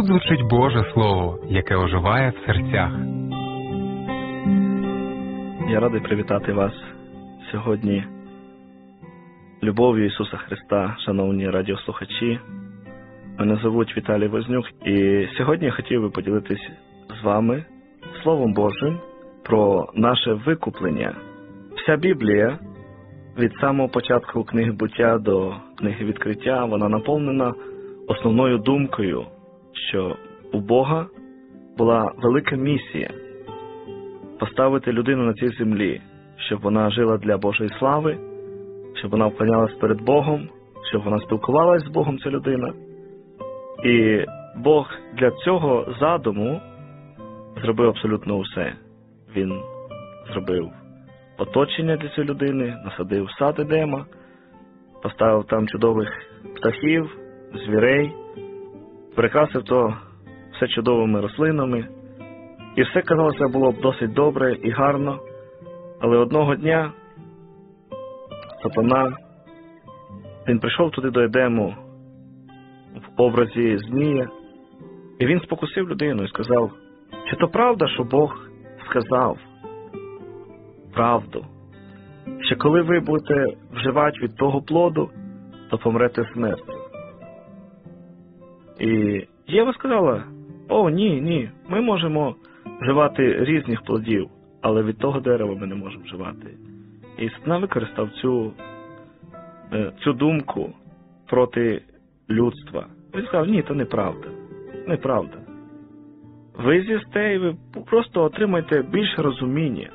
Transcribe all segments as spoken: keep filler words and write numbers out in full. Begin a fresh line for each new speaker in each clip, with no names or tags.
Тут звучить Боже Слово, яке оживає в серцях.
Я радий привітати вас сьогодні любов'ю Ісуса Христа, шановні радіослухачі. Мене звуть Віталій Вознюк, і сьогодні я хотів би поділитися з вами Словом Божим про наше викуплення. Вся Біблія, від самого початку книги Буття до книги Відкриття, вона наповнена основною думкою, що у Бога була велика місія поставити людину на цій землі, щоб вона жила для Божої слави, щоб вона вклонялась перед Богом, щоб вона спілкувалась з Богом, ця людина. І Бог для цього задуму зробив абсолютно усе. Він зробив оточення для цієї людини, насадив сад Едема, поставив там чудових птахів, звірей, прикрасив то все чудовими рослинами. І все, казалося, було б досить добре і гарно. Але одного дня Сатана, він прийшов туди до Едему в образі змія, і він спокусив людину і сказав, чи то правда, що Бог сказав правду, що коли ви будете вживати від того плоду, то помрете смертю. І Єва сказала, о, ні, ні, ми можемо вживати різних плодів, але від того дерева ми не можемо вживати. І Сатана використав цю, цю думку проти людства. Він сказав, ні, то неправда, неправда. Ви з'їсте і ви просто отримаєте більше розуміння.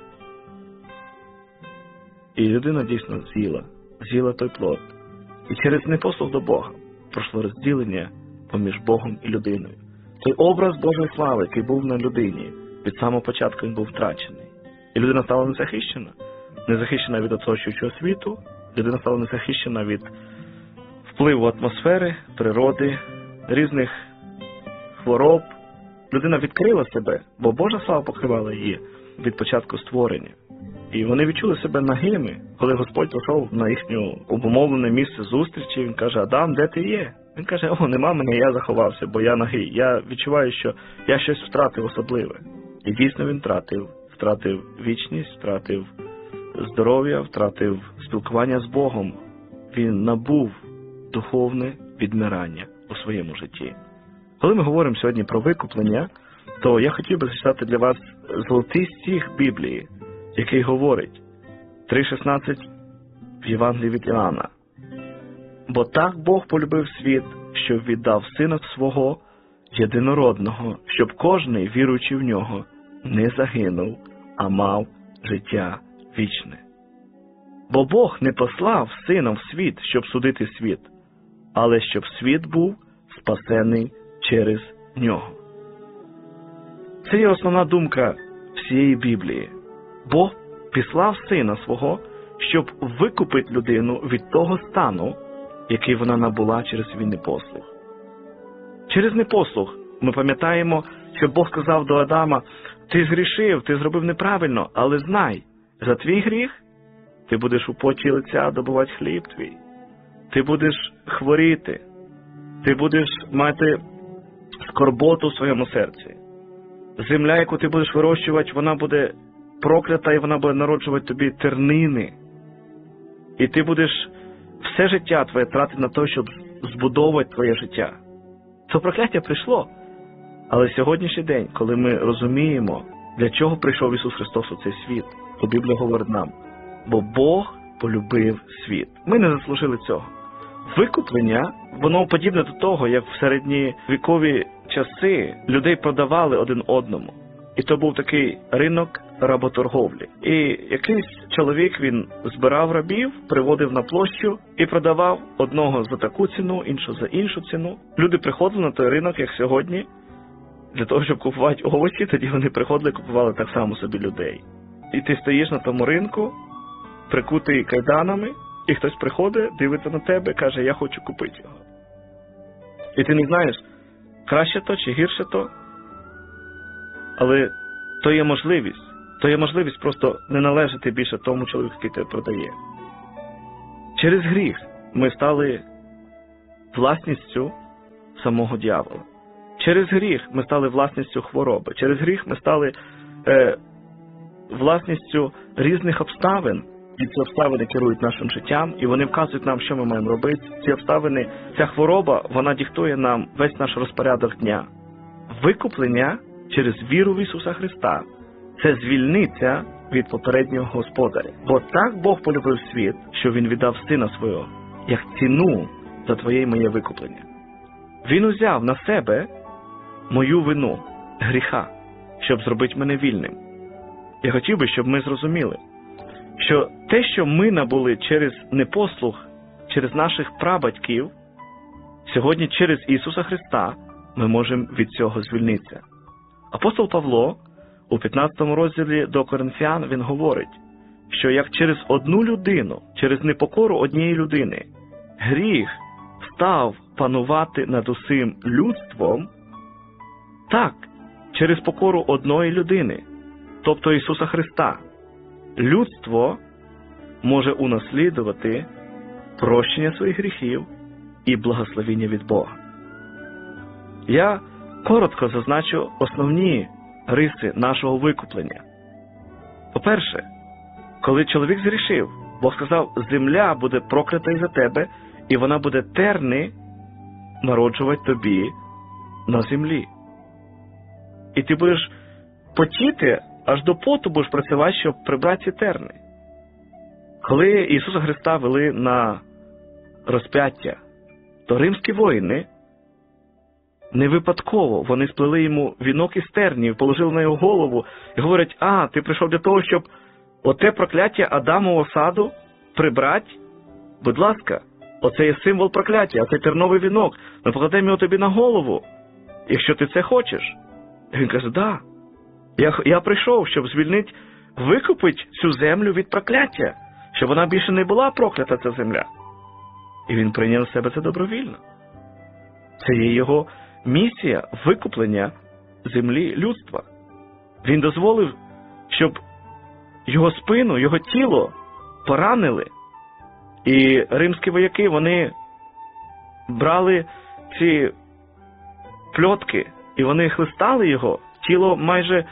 І людина дійсно з'їла, з'їла той плод. І через непослух до Бога пройшло розділення поміж Богом і людиною. Той образ Божої слави, який був на людині, від самого початку він був втрачений. І людина стала незахищена. Незахищена від оточуючого світу, людина стала незахищена від впливу атмосфери, природи, різних хвороб. Людина відкрила себе, бо Божа слава покривала її від початку створення. І вони відчули себе нагими, коли Господь прийшов на їхнє обумовлене місце зустрічі. Він каже, Адам, де ти є? Він каже, о, нема мене, я заховався, бо я нагий. Я відчуваю, що я щось втратив особливе. І дійсно він втратив. Втратив вічність, втратив здоров'я, втратив спілкування з Богом. Він набув духовне відмирання у своєму житті. Коли ми говоримо сьогодні про викуплення, то я хотів би зачитати для вас золотий стих Біблії, який говорить три шістнадцять в Євангелії від Іоанна. Бо так Бог полюбив світ, що віддав Сина Свого єдинородного, щоб кожний, віруючи в Нього, не загинув, а мав життя вічне. Бо Бог не послав Сина в світ, щоб судити світ, але щоб світ був спасений через Нього. Це є основна думка всієї Біблії. Бог післав Сина Свого, щоб викупити людину від того стану, який вона набула через свій непослух. Через непослух ми пам'ятаємо, що Бог сказав до Адама, ти згрішив, ти зробив неправильно, але знай, за твій гріх ти будеш у поті лиця добувати хліб твій, ти будеш хворіти, ти будеш мати скорботу в своєму серці. Земля, яку ти будеш вирощувати, вона буде проклята і вона буде народжувати тобі тернини. І ти будеш все життя твоє тратити на те, щоб збудовувати твоє життя. Це прокляття прийшло. Але сьогоднішній день, коли ми розуміємо, для чого прийшов Ісус Христос у цей світ, то Біблія говорить нам, бо Бог полюбив світ. Ми не заслужили цього. Викуплення, воно подібне до того, як в середньовікові часи людей продавали один одному. І то був такий ринок работорговлі. І якийсь чоловік, він збирав рабів, приводив на площу і продавав одного за таку ціну, іншого за іншу ціну. Люди приходили на той ринок, як сьогодні, для того, щоб купувати овочі, тоді вони приходили і купували так само собі людей. І ти стоїш на тому ринку, прикутий кайданами, і хтось приходить, дивиться на тебе, каже, я хочу купити його. І ти не знаєш, краще то чи гірше то, але то є можливість. То є можливість просто не належати більше тому чоловіку, який тебе продає. Через гріх ми стали власністю самого дьявола. Через гріх ми стали власністю хвороби. Через гріх ми стали е, власністю різних обставин. І ці обставини керують нашим життям, і вони вказують нам, що ми маємо робити. Ці обставини, ця хвороба, вона диктує нам весь наш розпорядок дня. Викуплення через віру в Ісуса Христа – це звільниться від попереднього господаря. Бо так Бог полюбив світ, що Він віддав Сина Свого, як ціну за твоє і моє викуплення. Він узяв на себе мою вину, гріха, щоб зробити мене вільним. Я хотів би, щоб ми зрозуміли, що те, що ми набули через непослух, через наших прабатьків, сьогодні через Ісуса Христа ми можемо від цього звільнитися. Апостол Павло у п'ятнадцятому розділі до Коринфян він говорить, що як через одну людину, через непокору однієї людини, гріх став панувати над усім людством, так, через покору одної людини, тобто Ісуса Христа, людство може унаслідувати прощення своїх гріхів і благословення від Бога. Я коротко зазначу основні риси нашого викуплення. По-перше, коли чоловік згрішив, Бог сказав, земля буде проклята із-за тебе, і вона буде терни народжувати тобі на землі. І ти будеш потіти, аж до поту будеш працювати, щоб прибрати ці терни. Коли Ісуса Христа вели на розп'яття, то римські воїни не випадково, вони сплели йому вінок із тернів, положили на його голову і говорять, а, ти прийшов для того, щоб оте прокляття Адамового саду прибрати? Будь ласка, оце є символ прокляття, оце терновий вінок, ми покладемо його тобі на голову, якщо ти це хочеш. І він каже, да, я, я прийшов, щоб звільнити, викупити цю землю від прокляття, щоб вона більше не була проклята, ця земля. І він прийняв на себе це добровільно. Це є його місія викуплення землі людства. Він дозволив, щоб його спину, його тіло поранили. І римські вояки, вони брали ці пльотки, і вони хлистали його. Тіло майже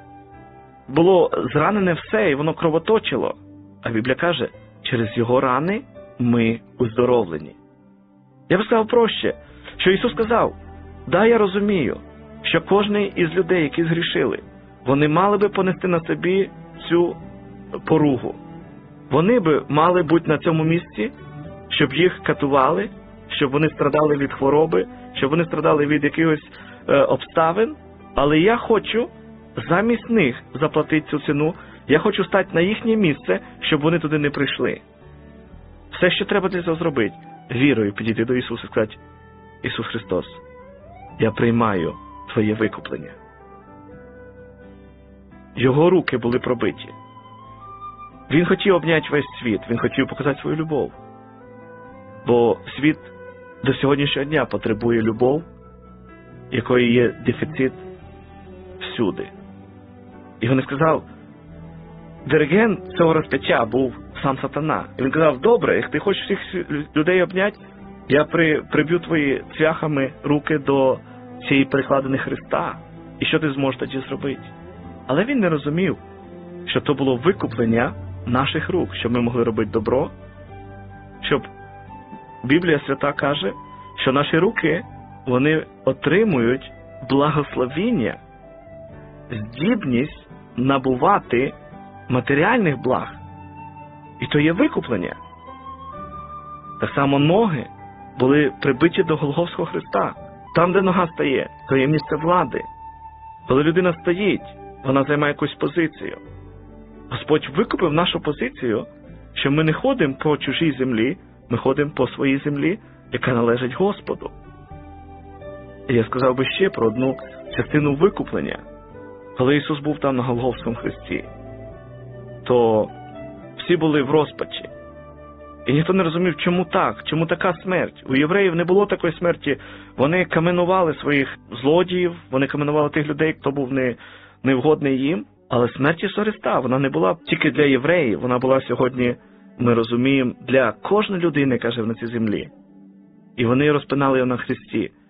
було зранене все, і воно кровоточило. А Біблія каже, через його рани ми уздоровлені. Я б сказав проще, що Ісус сказав, да, я розумію, що кожний із людей, які згрішили, вони мали би понести на собі цю поругу. Вони би мали бути на цьому місці, щоб їх катували, щоб вони страдали від хвороби, щоб вони страдали від якихось е, обставин. Але я хочу замість них заплатити цю ціну, я хочу стати на їхнє місце, щоб вони туди не прийшли. Все, що треба для цього зробити, вірою підійти до Ісуса і сказати, Ісус Христос, я приймаю Твоє викуплення. Його руки були пробиті. Він хотів обняти весь світ, він хотів показати свою любов. Бо світ до сьогоднішнього дня потребує любов, якої є дефіцит всюди. І він сказав, диригент цього розп'яття був сам сатана. І він казав, добре, як ти хочеш всіх людей обняти, я при, приб'ю твої цвяхами руки до цієї прикладини Христа. І що ти зможеш тоді зробити? Але він не розумів, що то було викуплення наших рук, щоб ми могли робити добро, щоб Біблія Свята каже, що наші руки, вони отримують благословіння, здібність набувати матеріальних благ. І то є викуплення. Так само ноги були прибиті до Голгофського Христа. Там, де нога стає, то є місце влади. Коли людина стоїть, вона займає якусь позицію. Господь викупив нашу позицію, що ми не ходимо по чужій землі, ми ходимо по своїй землі, яка належить Господу. І я сказав би ще про одну частину викуплення. Коли Ісус був там на Голгофському хресті, то всі були в розпачі. І ніхто не розумів, чому так, чому така смерть. У євреїв не було такої смерті. Вони каменували своїх злодіїв, вони каменували тих людей, хто був не, невгодний їм. Але смерть Ісуса Христа, вона не була тільки для євреїв, вона була сьогодні, ми розуміємо, для кожної людини, яка живе на цій землі. І вони розпинали його на хресті.